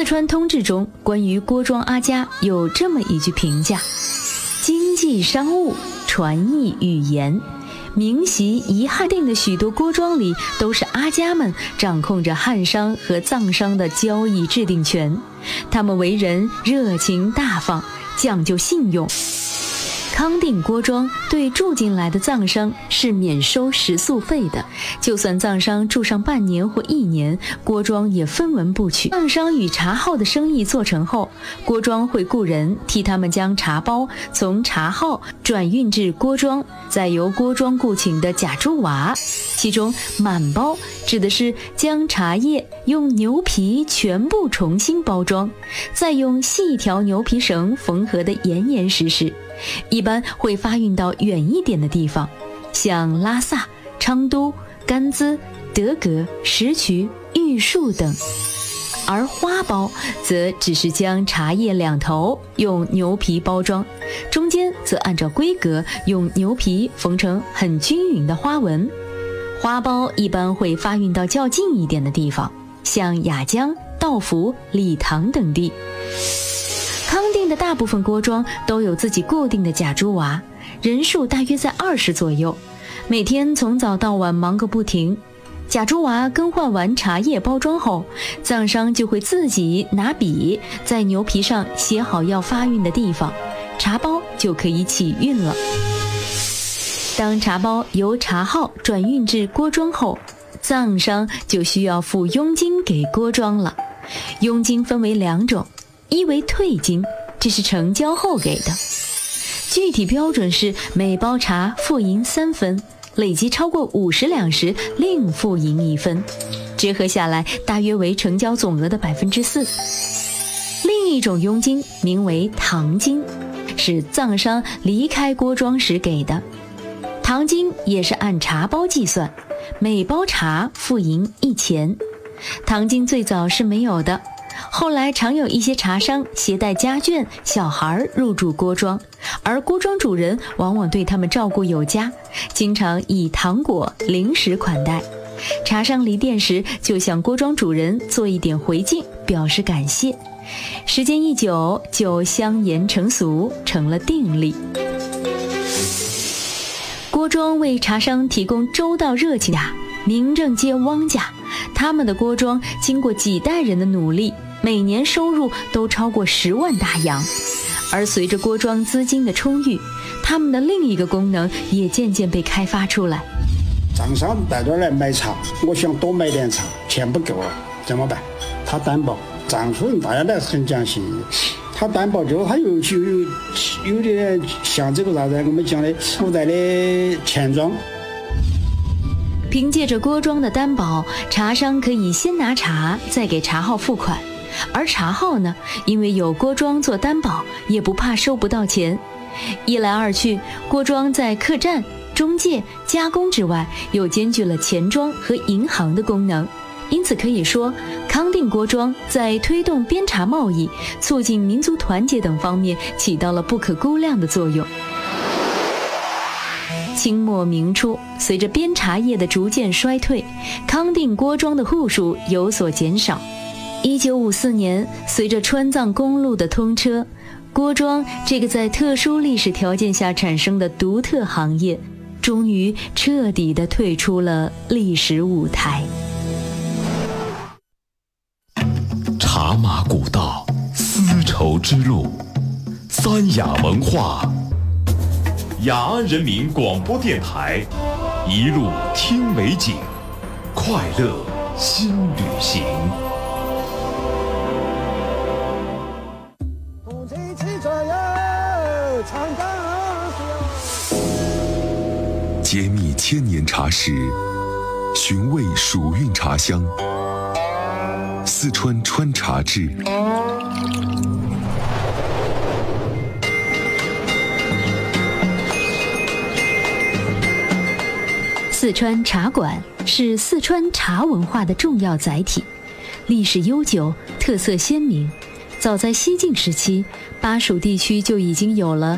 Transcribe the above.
四川通志中关于郭庄阿家有这么一句评价：经济商务，传译语言，明习遗汉定的许多郭庄里，都是阿家们掌控着汉商和藏商的交易制定权。他们为人热情大方，讲究信用。康定郭庄对住进来的藏商是免收食宿费的，就算藏商住上半年或1年，郭庄也分文不取。藏商与茶号的生意做成后，郭庄会雇人替他们将茶包从茶号转运至郭庄，再由郭庄雇请的假猪娃，其中满包指的是将茶叶用牛皮全部重新包装，再用细条牛皮绳缝合得严严实实，一般会发运到远一点的地方，像拉萨、昌都、甘孜、德格、石渠、玉树等。而花包则只是将茶叶两头用牛皮包装，中间则按照规格用牛皮缝成很均匀的花纹。花包一般会发运到较近一点的地方，像雅江、道孚、理塘等地。康定的大部分郭庄都有自己固定的假猪娃，人数大约在20左右，每天从早到晚忙个不停。假猪娃更换完茶叶包装后，藏商就会自己拿笔在牛皮上写好要发运的地方，茶包就可以起运了。当茶包由茶号转运至郭庄后，藏商就需要付佣金给郭庄了。佣金分为2种，一为退金，这是成交后给的，具体标准是每包茶付银3分，累计超过50两时另付银1分，折合下来大约为成交总额的4%。另一种佣金名为堂金，是藏商离开郭庄时给的。堂金也是按茶包计算，每包茶付银1钱。堂金最早是没有的，后来常有一些茶商携带家眷、小孩入住郭庄，而郭庄主人往往对他们照顾有加，经常以糖果、零食款待。茶商离店时就向郭庄主人做一点回敬，表示感谢。时间一久，就相沿成俗，成了定例。郭庄为茶商提供周到热情的明正街汪家，他们的郭庄经过几代人的努力，每年收入都超过10万大洋。而随着郭庄资金的充裕，他们的另一个功能也渐渐被开发出来。 藏商带这儿来买茶，我想多买点茶，钱不够了怎么办？他担保，藏族人大家都是很讲信义，他担保之后，他有点像这个啥子，我们讲的古代的钱庄。 凭借着郭庄的担保，茶商可以先拿茶，再给茶号付款。而茶号呢，因为有郭庄做担保，也不怕收不到钱。一来二去，郭庄在客栈、中介、加工之外，又兼具了钱庄和银行的功能。因此可以说，康定郭庄在推动边茶贸易、促进民族团结等方面起到了不可估量的作用。清末明初，随着边茶业的逐渐衰退，康定郭庄的户数有所减少。1954年，随着川藏公路的通车，郭庄这个在特殊历史条件下产生的独特行业，终于彻底地退出了历史舞台。 茶马古道，丝绸之路，三雅文化，雅安人民广播电台，一路听美景，快乐新旅行。揭秘千年茶史，寻味蜀韵茶香，四川川茶志。 四川茶馆是四川茶文化的重要载体，历史悠久，特色鲜明。早在西晋时期，巴蜀地区就已经有了